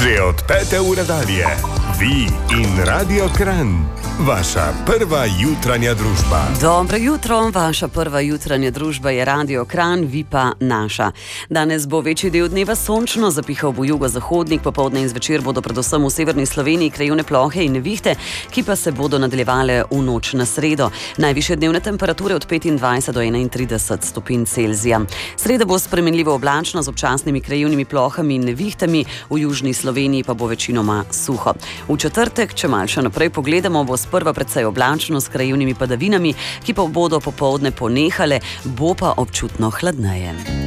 Že od 5. ure dalje. Vi in Radio Kranj. Vaša prva jutranja družba. Dobro jutro, vaša prva jutranja družba je Radio Kranj, vi pa naša. Danes bo večji del dneva sončno, zapihal bo jugozahodnik, popoldne in zvečer bodo predvsem v severni Sloveniji krajevne plohe in nevihte, ki pa se bodo nadaljevale v noč na sredo. Najvišje dnevne temperature od 25 do 31 stopinj Celzija. Sreda bo spremenljivo oblačna z občasnimi krajevnimi plohami in nevihtami, v južni Sloveniji pa bo večinoma suho. V četrtek, če malo še naprej pogledamo, bo sprva precej oblačno s krajevnimi padavinami, ki pa bodo popoldne ponehale, bo pa občutno hladneje.